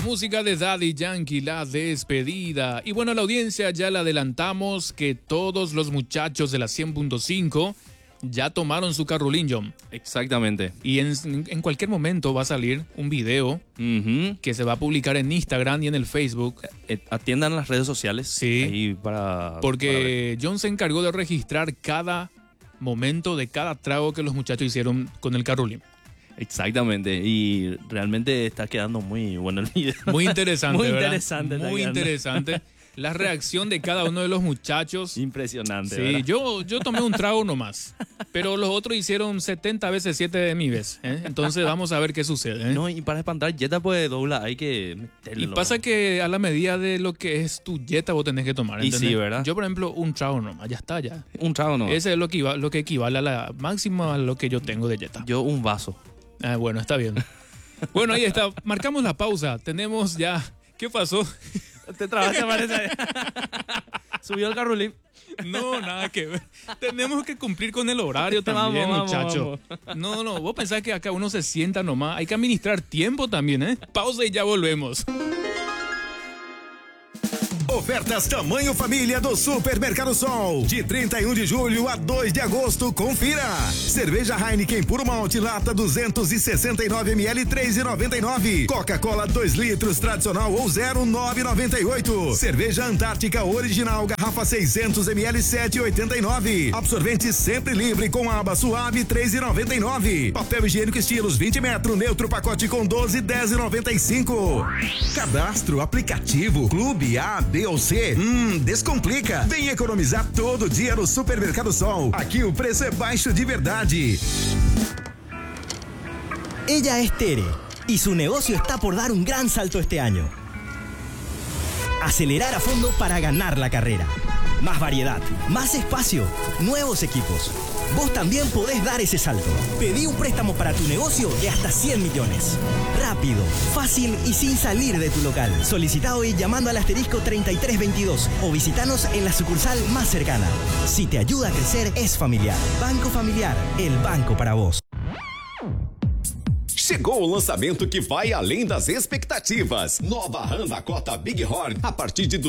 música de Daddy Yankee, la despedida. Y bueno, la audiencia ya la adelantamos que todos los muchachos de la 100.5 ya tomaron su carrulín, John. Exactamente. Y en cualquier momento va a salir un video que se va a publicar en Instagram y en el Facebook. Atiendan las redes sociales. Sí. Ahí porque John se encargó de registrar cada momento de cada trago que los muchachos hicieron con el carrulín. Exactamente, y realmente está quedando muy bueno el video. Muy interesante, muy ¿verdad? interesante. Muy interesante. La reacción de cada uno de los muchachos. Impresionante, Sí, ¿verdad? yo tomé un trago nomás, pero los otros hicieron 70 veces 7 de mi vez, ¿eh? Entonces vamos a ver qué sucede, ¿eh? No, y para espantar Jetta pues dobla, hay que meterlo. Y pasa que a la medida de lo que es tu Jetta vos tenés que tomar, Y ¿entendés? sí, ¿verdad? Yo, por ejemplo, un trago nomás, ya está, ya. Un trago no. Ese es lo que equivale a la máxima a lo que yo tengo de Jetta. Yo un vaso. Ah, bueno, está bien. Bueno, ahí está. Marcamos la pausa. Tenemos ya... ¿Qué pasó? Te trabaste, parece. Subió el carrulín. No, nada que ver. Tenemos que cumplir con el horario también, Vamos, muchacho. No, vos pensás que acá uno se sienta nomás. Hay que administrar tiempo también, ¿eh? Pausa y ya volvemos. Ofertas tamanho família do Supermercado Sol. De 31 de julho a 2 de agosto, confira. Cerveja Heineken Puro Malte Lata 269 ml 3,99. Coca-Cola 2 litros tradicional ou 0,998. Cerveja Antártica Original Garrafa 600 ml 7,89. Absorvente Sempre Livre com aba suave 3,99. Papel higiênico estilos 20 metros neutro pacote com 12 10,95. Cadastro aplicativo Clube A, B ou C? Descomplica. Vem economizar todo dia no Supermercado Sol. Aqui o preço é baixo de verdade. Ella es Tere y su negocio está por dar un gran salto este año. Acelerar a fondo para ganar la carrera. Más variedad, más espacio, nuevos equipos. Vos también podés dar ese salto. Pedí un préstamo para tu negocio de hasta 100 millones. Rápido, fácil y sin salir de tu local. Solicita hoy llamando al asterisco 3322 o visitanos en la sucursal más cercana. Si te ayuda a crecer, es familiar. Banco Familiar, el banco para vos. Chegou o lançamento que vai além das expectativas. Nova RAM Dakota Big Horn a partir de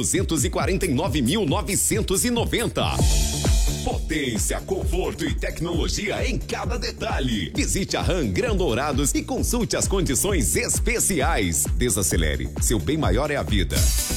249.990. Potência, conforto e tecnologia em cada detalhe. Visite a RAM Gran Dourados e consulte as condições especiais. Desacelere, seu bem maior é a vida.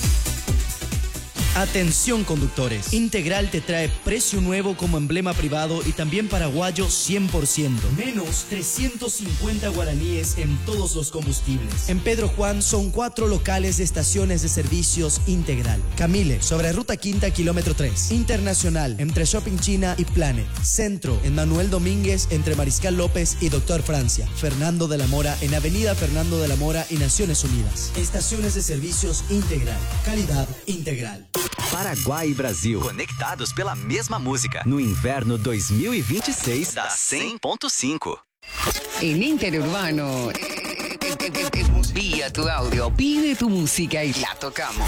Atención conductores, Integral te trae precio nuevo como emblema privado y también paraguayo 100%. Menos 350 guaraníes en todos los combustibles. En Pedro Juan son 4 locales de estaciones de servicios Integral. Camile, sobre Ruta Quinta, kilómetro 3. Internacional, entre Shopping China y Planet. Centro, en Manuel Domínguez, entre Mariscal López y Doctor Francia. Fernando de la Mora, en Avenida Fernando de la Mora y Naciones Unidas. Estaciones de servicios Integral. Calidad integral. Paraguai e Brasil, conectados pela mesma música, no inverno 2026 da 100.5. En Interurbano, envía tu audio, pide tu música y la tocamos.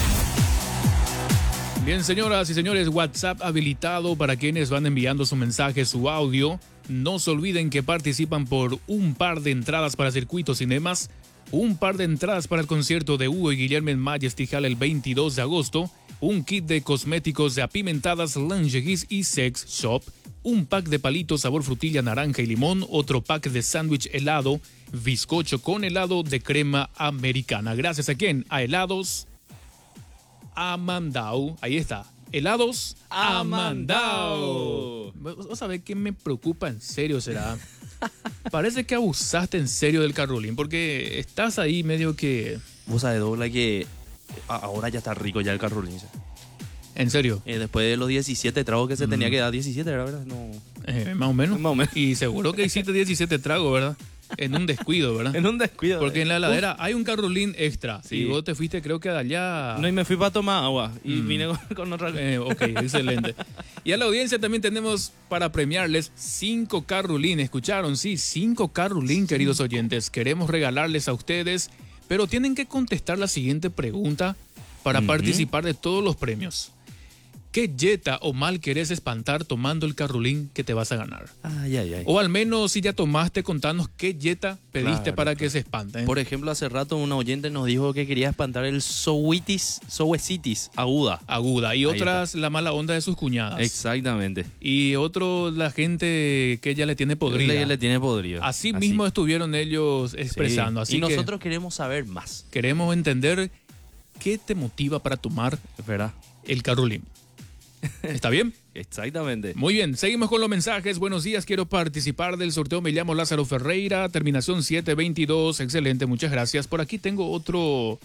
Bien, señoras y señores, WhatsApp habilitado para quienes van enviando su mensaje, su audio. No se olviden que participan por un par de entradas para Circuito Cinemas, un par de entradas para el concierto de Hugo y Guillermo en Majesty Hall el 22 de agosto, un kit de cosméticos de apimentadas, lingeries y sex shop, un pack de palitos sabor frutilla, naranja y limón, otro pack de sándwich helado, bizcocho con helado de crema americana. Gracias a quién? A Helados Amandau. Ahí está. Helados Amandau. ¿Vos sabés qué me preocupa en serio será? Parece que abusaste en serio del carrulín, porque estás ahí medio que... Vos sabés, Dobla, que ahora ya está rico ya el carrulín. ¿En serio? Después de los 17 tragos que se tenía que dar, 17, ¿verdad? No. Más o menos. Más o menos. Y seguro que hiciste 17 tragos, ¿verdad? En un descuido, ¿verdad? En un descuido. Porque en la heladera hay un carrulín extra. Sí. Y vos te fuiste, creo que de allá... No, y me fui para tomar agua. Y vine con otra cosa. Ok, excelente. Y a la audiencia también tenemos para premiarles 5 carrulín. ¿Escucharon? Sí, 5 carrulín, queridos oyentes. Queremos regalarles a ustedes, pero tienen que contestar la siguiente pregunta para participar de todos los premios. ¿Qué yeta o mal querés espantar tomando el carrulín que te vas a ganar? Ay, ay, ay. O al menos si ya tomaste, contanos qué yeta pediste Claro, para claro. que se espante. Por ejemplo, hace rato una oyente nos dijo que quería espantar el Sowesitis aguda. Aguda. Y Ahí otras la mala onda de sus cuñadas. Exactamente. Y otro la gente que ella le tiene podrida. Le tiene podrido. Así mismo estuvieron ellos expresando. Sí. Así Y que nosotros queremos saber más. queremos entender qué te motiva para tomar ¿Verdad? el carrulín. ¿Está bien? Exactamente. Muy bien, seguimos con los mensajes. Buenos días, quiero participar del sorteo. Me llamo Lázaro Ferreira, terminación 722. Excelente, muchas gracias. Por aquí tengo otro.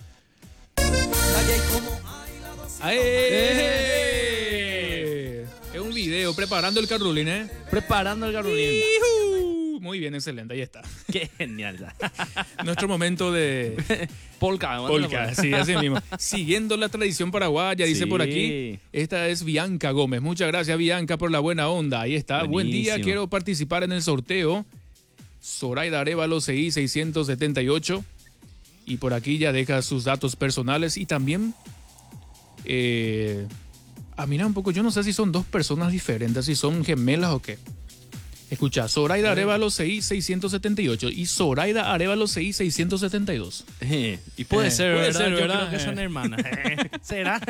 ¡Eh! Es un video preparando el carrulín, ¿eh? Preparando el carrulín. Muy bien, excelente, ahí está. Qué genial. Nuestro momento de Polka. polka, sí, así mismo. Siguiendo la tradición paraguaya, dice Sí. por aquí. Esta es Bianca Gómez. Muchas gracias, Bianca, por la buena onda. Ahí está. Buen día, Buenísimo. quiero participar en el sorteo. Zoraida Arevalo, CI 678. Y por aquí ya deja sus datos personales y también... mira un poco, yo no sé si son dos personas diferentes, si son gemelas o qué. Escucha, Zoraida Arevalo CI 678 y Zoraida Arevalo CI 672. Y puede ser, puede ¿verdad? ser, Yo ¿verdad? creo que son hermanas. ¿Será?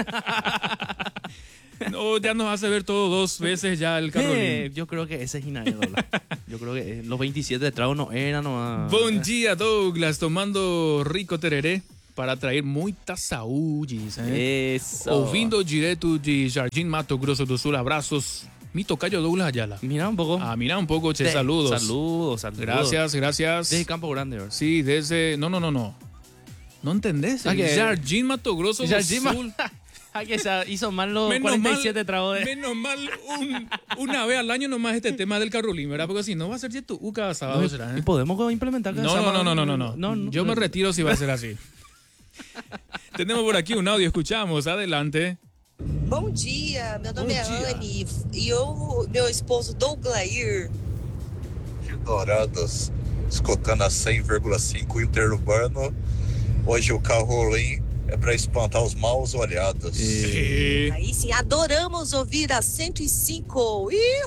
No, ya nos hace ver todo dos veces ya el carrulín. Yo creo que ese es inadmissible. Yo creo que los 27 de trago no eran nomás. Buen día, Douglas, tomando rico tereré para traer muita saúde. Eso. Ouvindo direto de Jardim Mato Grosso do Sul, abraços. Mi tocayo Douglas Ayala. Mira un poco. Mira un poco, che, saludos. Saludos. Gracias, gracias. Desde Campo Grande, ¿verdad? Sí, desde... No. ¿No entendés? ¿A qué? Jardim Mato Grosso do Jardim Sul. Que se hizo mal los Menos 47 tragos de... Menos mal una vez al año nomás este tema del carrulín, ¿verdad? Porque si no va a ser tu cada sábado, ¿será? ¿Y podemos implementar cada sábado? No. Yo me retiro si va a ser así. Tenemos por aquí un audio, escuchamos. Adelante. Bom dia, meu nome é Bom dia. Anne e eu, meu esposo Douglair. de Dourados, escutando a 100,5 interurbano. Hoje o carrolim é para espantar os maus olhados. Aí sim, adoramos ouvir a 105.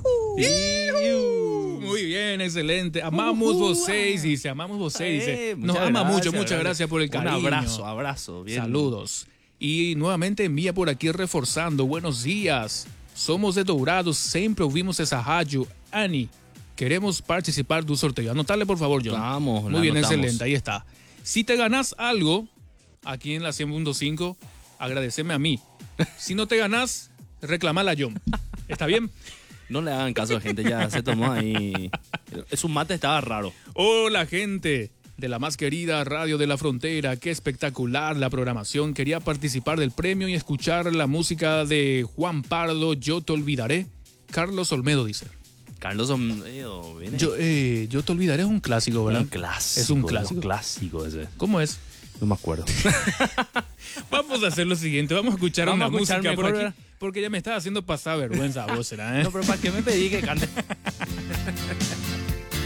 Ihu! Muy bien, excelente. Amamos vocês, dice. Amamos vocês, dice. Nos muchas ama gracias, mucho. Muchas gracias por el cariño. Un abrazo. Bien. Saludos. Y nuevamente envía por aquí reforzando. Buenos días. Somos de Dourados. Siempre ouvimos esa rádio. Ani, queremos participar del sorteo. Anotale, por favor, John. Vamos, Muy bien, anotamos. excelente. Ahí está. Si te ganas algo aquí en la 100.5, agradeceme a mí. Si no te ganas, reclamala a John. ¿Está bien? No le hagan caso a gente, ya se tomó ahí. Su mate estaba raro. Hola, gente de la más querida Radio de la Frontera. Qué espectacular la programación. Quería participar del premio y escuchar la música de Juan Pardo, Yo te olvidaré. Carlos Olmedo dice. Carlos Olmedo, viene. Yo te olvidaré es un clásico, ¿verdad? Un clásico. Es un clásico. Clásico ese. ¿Cómo es? No me acuerdo. Vamos a hacer lo siguiente. Vamos a escuchar Vamos una a escuchar música por mejor, aquí. ¿verdad? Porque ya me estás haciendo pasar vergüenza vos, ¿será? No, pero ¿para qué me pedí que cante?